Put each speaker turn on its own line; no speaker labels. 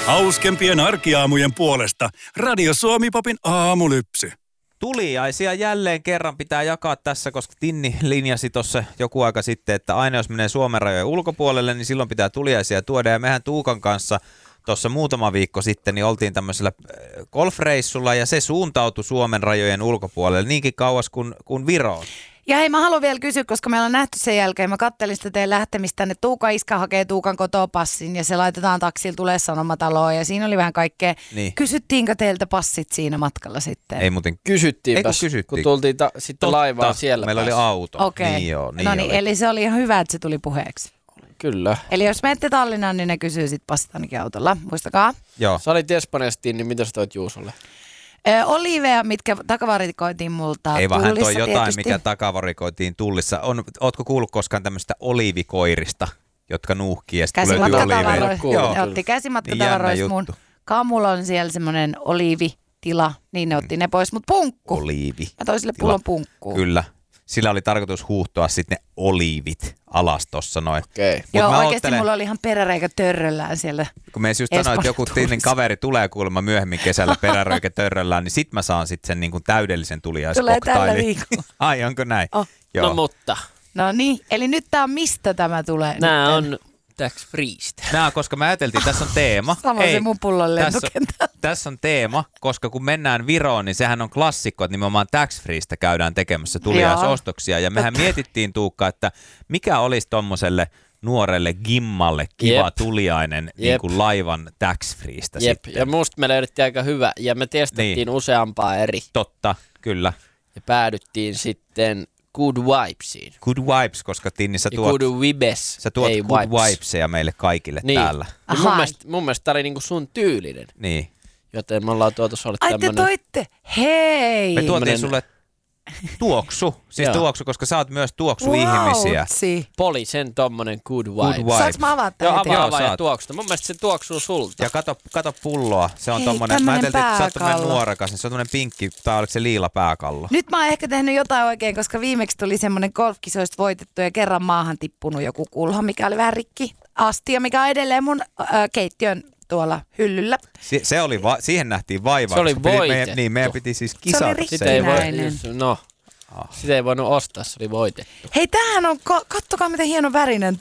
Hauskempien arkiaamujen puolesta Radio Suomi-popin aamulypsy.
Tuliaisia jälleen kerran pitää jakaa tässä, koska Tinni linjasi tuossa joku aika sitten, että aina jos menee Suomen rajojen ulkopuolelle, niin silloin pitää tuliaisia tuoda. Ja mehän Tuukan kanssa tuossa muutama viikko sitten niin oltiin tämmöisellä golfreissulla ja se suuntautui Suomen rajojen ulkopuolelle niinkin kauas kuin Viroon.
Ja hei, mä haluan vielä kysyä, koska me ollaan nähty sen jälkeen, mä kattelin sitä teidän lähtemistä tänne. Tuuka iskä hakee Tuukan kotopassin ja se laitetaan taksilla, tulee sanomataloon ja siinä oli vähän kaikkea. Niin. Kysyttiinkö teiltä passit siinä matkalla sitten?
Ei muuten.
Kysyttiinpäs, kun tultiin sitten laivaan siellä.
Meillä oli auto.
Okei.
Niin joo,
no niin, eli se oli ihan hyvä, että se tuli puheeksi.
Kyllä.
Eli jos menette Tallinnaan, niin ne kysyy sit passit ainakin autolla. Muistakaa.
Joo.
Sä olit Espanjasta, niin mitä sä toit Juusolle?
Oliveja, mitkä takavarikoitiin multa
ei vaan hän toi jotain,
tietysti.
mikä takavarikoitiin Tullissa. Ootko kuullut koskaan tämmöistä oliivikoirista, jotka nuuhkii ja sitten löytyy oliiveja?
Ne otti käsimatkatavaroissa mun kamulla on siellä semmoinen oliivitila, niin ne otti ne pois, mutta punkku.
Oliivi.
Mä toin sille pullon punkkuu.
Kyllä. Sillä oli tarkoitus huuhtoa sitten ne oliivit alas tossa noin.
Okei.
Joo, oikeasti mulla oli ihan peräreikä törröllään siellä.
Kun me just sanoin, että joku Tinnin kaveri tulee kuulemma myöhemmin kesällä peräreikä törröllään, niin sit mä saan sitten sen niin kuin täydellisen tuliaiskoktailin.
Tulee tällä viikolla.
Ai, onko näin?
Oh.
Joo.
No mutta.
No niin, eli nyt tää on mistä tämä tulee?
Nää on tax freestä.
Koska me ajateltiin, tässä on teema.
Samoin se mun pullon lentokenttä.
Tässä on teema, koska kun mennään Viroon, niin sehän on klassikko, että nimenomaan tax freestä käydään tekemässä tuliaisostoksia. Ja mehän mietittiin, Tuukka, että mikä olisi tommoselle nuorelle gimmalle kiva tuliainen niin kuin laivan tax freestä sitten.
Ja musta me löydettiin aika hyvä ja me testattiin useampaa eri.
Totta, kyllä.
Ja päädyttiin sitten Good Vibesiin.
Good vibes, koska Tinni sä tuot,
Good Vibes,
sä tuot good vibesia meille kaikille täällä.
Ja mun mielestä tää oli niinku sun tyylinen.
Niin.
Joten me ollaan tuotu sulle tämmönen.
Ai te toitte, hei!
Me tuotiin sulle tuoksu, siis tuoksu, koska sä oot myös tuoksuihmisiä.
Polisen tommonen good vibe.
Saanko mä avata
Joo,
heti?
avaa ja tuoksuta. Mun mielestä se tuoksuu sulta.
Ja kato pulloa, se on tommonen, mä ajattelin, että sä oot tommonen nuorekas, niin se on tommonen pinkki, tai oliko se liila pääkallo?
Nyt mä oon ehkä tehnyt jotain oikein, koska viimeksi tuli semmonen golfkisoista voitettu ja kerran maahan tippunut joku kulho, mikä oli vähän rikki. Astia, mikä on edelleen mun keittiön tuolla hyllyllä.
Se oli siihen nähtiin vaivaa.
Se oli voitettu.
Meidän piti siis kisata.
Se oli rikkinäinen.
Sitä ei voinut ostaa, se oli voitettu.
Hei, tämähän on, kattokaa miten hieno värinen